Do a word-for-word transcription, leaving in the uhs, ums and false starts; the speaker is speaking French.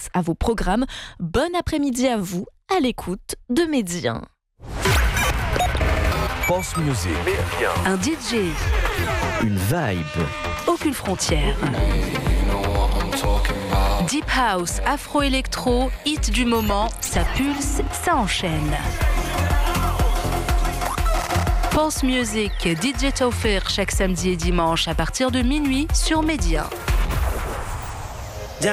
à vos programmes. Bon après-midi à vous, à l'écoute de Médien. Pulse Music. Un D J. Une vibe. Aucune frontière. Deep House, Afro-Électro, hit du moment, ça pulse, ça enchaîne. Pulse Music, D J Taufir chaque samedi et dimanche à partir de minuit sur Médien.